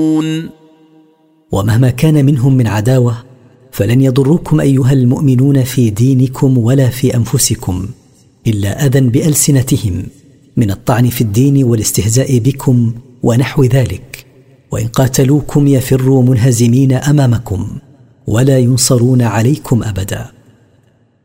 ومهما كان منهم من عداوة فلن يضروكم أيها المؤمنون في دينكم ولا في أنفسكم إلا أذى بألسنتهم من الطعن في الدين والاستهزاء بكم ونحو ذلك، وإن قاتلوكم يفروا منهزمين أمامكم ولا ينصرون عليكم أبدا.